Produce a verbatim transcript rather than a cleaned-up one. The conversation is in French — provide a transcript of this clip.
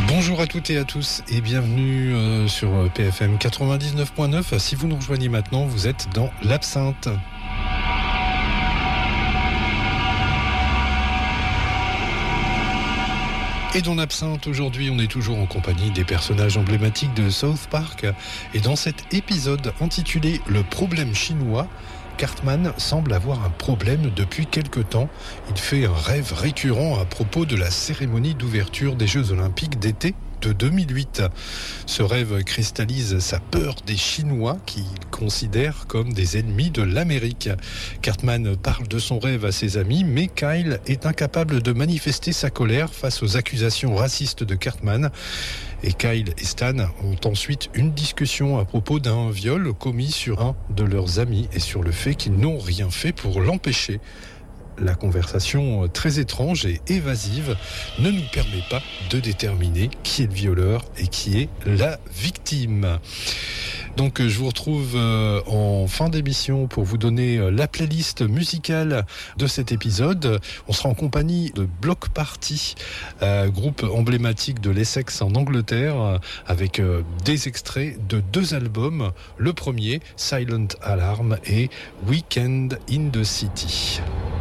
Bonjour à toutes et à tous et bienvenue euh, sur P F M quatre-vingt-dix-neuf point neuf. Si vous nous rejoignez maintenant, vous êtes dans l'Absinthe. Et dans l'Absinthe, aujourd'hui, on est toujours en compagnie des personnages emblématiques de South Park. Et dans cet épisode intitulé « Le problème chinois », Cartman semble avoir un problème depuis quelque temps. Il fait un rêve récurrent à propos de la cérémonie d'ouverture des Jeux Olympiques d'été de deux mille huit. Ce rêve cristallise sa peur des Chinois qu'il considère comme des ennemis de l'Amérique. Cartman parle de son rêve à ses amis, mais Kyle est incapable de manifester sa colère face aux accusations racistes de Cartman. Et Kyle et Stan ont ensuite une discussion à propos d'un viol commis sur un de leurs amis et sur le fait qu'ils n'ont rien fait pour l'empêcher. La conversation très étrange et évasive ne nous permet pas de déterminer qui est le violeur et qui est la victime. Donc je vous retrouve en fin d'émission pour vous donner la playlist musicale de cet épisode. On sera en compagnie de Bloc Party, euh, groupe emblématique de l'Essex en Angleterre, avec euh, des extraits de deux albums. Le premier, Silent Alarm, et Weekend in the City.